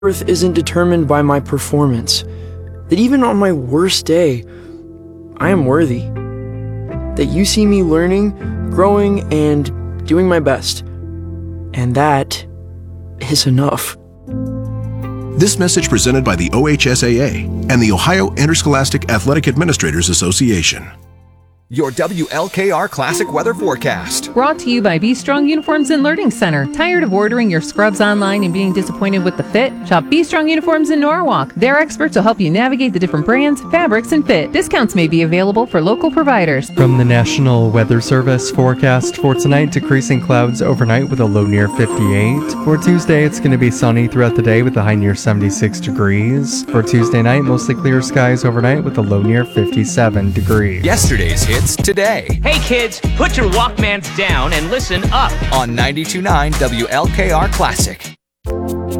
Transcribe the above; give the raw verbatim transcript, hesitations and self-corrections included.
worth isn't determined by my performance. That even on my worst day, I am worthy. That you see me learning, growing, and doing my best. And that is enough. This message presented by the O H S A A and the Ohio Interscholastic Athletic Administrators Association. Your W L K R Classic Weather Forecast. Brought to you by Be Strong Uniforms and Learning Center. Tired of ordering your scrubs online and being disappointed with the fit? Shop Be Strong Uniforms in Norwalk. Their experts will help you navigate the different brands, fabrics, and fit. Discounts may be available for local providers. From the National Weather Service forecast for tonight, decreasing clouds overnight with a low near fifty-eight. For Tuesday, it's going to be sunny throughout the day with a high near seventy-six degrees. For Tuesday night, mostly clear skies overnight with a low near fifty-seven degrees. Yesterday's hits today. Hey kids, put your Walkmans down and listen up On ninety-two point nine W L K R Classic.